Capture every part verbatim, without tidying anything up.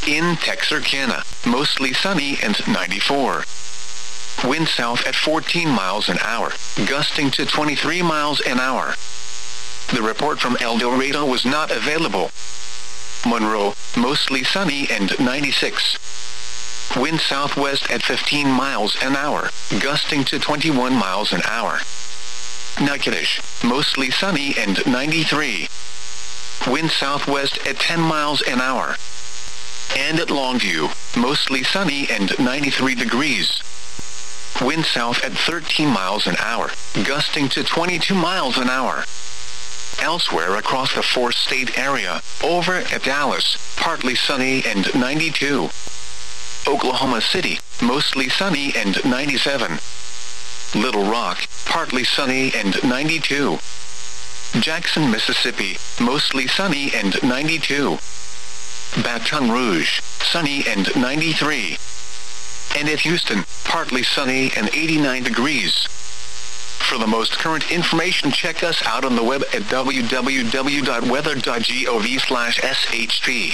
In Texarkana, mostly sunny and ninety-four. Wind south at fourteen miles an hour, gusting to twenty-three miles an hour. The report from El Dorado was not available. Monroe, mostly sunny and ninety-six. Wind southwest at fifteen miles an hour, gusting to twenty-one miles an hour. Natchitoches, mostly sunny and ninety-three. Wind southwest at ten miles an hour. And at Longview, mostly sunny and ninety-three degrees. Wind south at thirteen miles an hour, gusting to twenty-two miles an hour. Elsewhere across the four-state area, over at Dallas, partly sunny and ninety-two. Oklahoma City, mostly sunny and ninety-seven. Little Rock, partly sunny and ninety-two. Jackson, Mississippi, mostly sunny and ninety-two. Baton Rouge, sunny and ninety-three. And at Houston, partly sunny and eighty-nine degrees. For the most current information, check us out on the web at w w w dot weather dot gov slash s h p.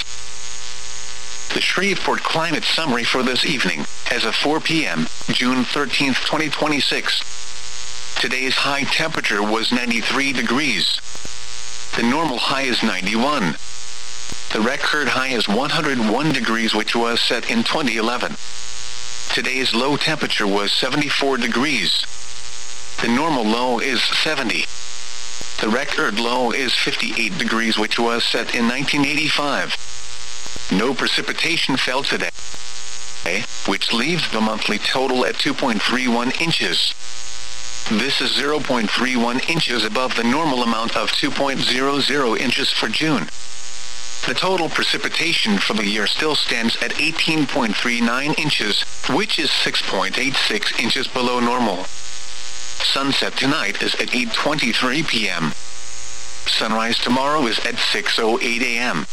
The Shreveport Climate Summary for this evening, as of four p m, June thirteenth, twenty twenty-six. Today's high temperature was ninety-three degrees. The normal high is ninety-one. The record high is one hundred one degrees, which was set in twenty eleven. Today's low temperature was seventy-four degrees. The normal low is seventy. The record low is fifty-eight degrees, which was set in nineteen eighty-five. No precipitation fell today, which leaves the monthly total at two point three one inches. This is zero point three one inches above the normal amount of two point zero zero inches for June. The total precipitation for the year still stands at eighteen point three nine inches, which is six point eight six inches below normal. Sunset tonight is at eight twenty-three p m Sunrise tomorrow is at six oh eight a m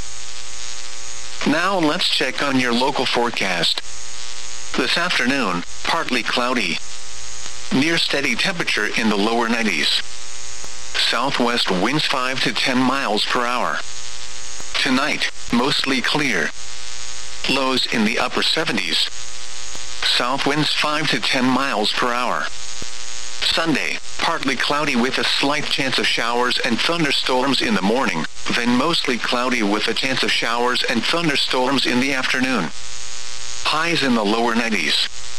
Now let's check on your local forecast. This afternoon, partly cloudy. Near steady temperature in the lower nineties. Southwest winds five to ten miles per hour. Tonight, mostly clear. Lows in the upper seventies. South winds five to ten miles per hour. Sunday, partly cloudy with a slight chance of showers and thunderstorms in the morning, then mostly cloudy with a chance of showers and thunderstorms in the afternoon. Highs in the lower nineties.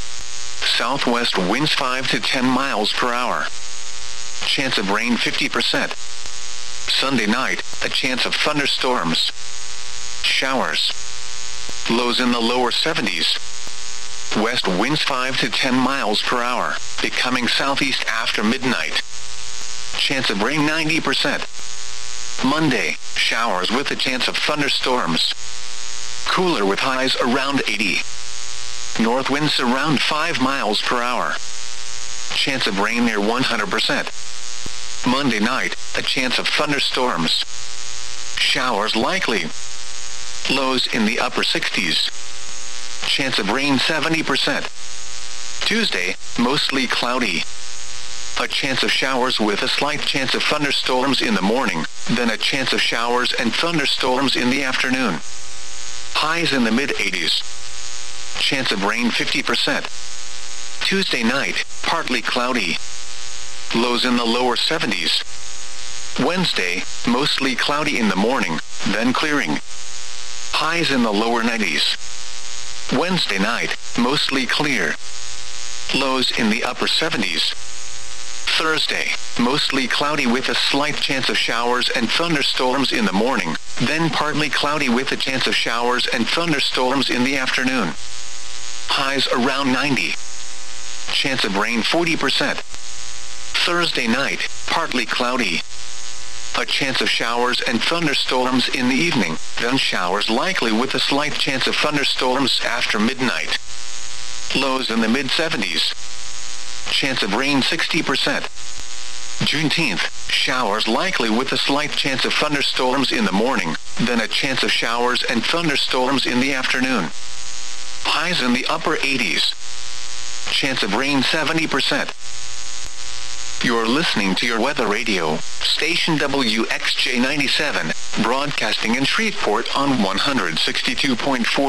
Southwest winds five to ten miles per hour. Chance of rain fifty percent. Sunday night, a chance of thunderstorms. Showers. Lows in the lower seventies. West winds five to ten miles per hour, becoming southeast after midnight. Chance of rain ninety percent. Monday, showers with a chance of thunderstorms. Cooler with highs around eighty. North winds around five miles per hour. Chance of rain near one hundred percent. Monday night, a chance of thunderstorms. Showers likely. Lows in the upper sixties. Chance of rain seventy percent. Tuesday, mostly cloudy. A chance of showers with a slight chance of thunderstorms in the morning, then a chance of showers and thunderstorms in the afternoon. Highs in the mid eighties. Chance of rain fifty percent. Tuesday night, partly cloudy. Lows in the lower seventies. Wednesday, mostly cloudy in the morning, then clearing. Highs in the lower nineties. Wednesday night, mostly clear. Lows in the upper seventies. Thursday, mostly cloudy with a slight chance of showers and thunderstorms in the morning, then partly cloudy with a chance of showers and thunderstorms in the afternoon. Highs around ninety. Chance of rain forty percent. Thursday night, partly cloudy. A chance of showers and thunderstorms in the evening, then showers likely with a slight chance of thunderstorms after midnight. Lows in the mid seventies. Chance of rain sixty percent. Juneteenth, showers likely with a slight chance of thunderstorms in the morning, then a chance of showers and thunderstorms in the afternoon. Highs in the upper eighties. Chance of rain seventy percent. You're listening to your weather radio, station W X J ninety-seven, broadcasting in Shreveport on one hundred sixty-two point four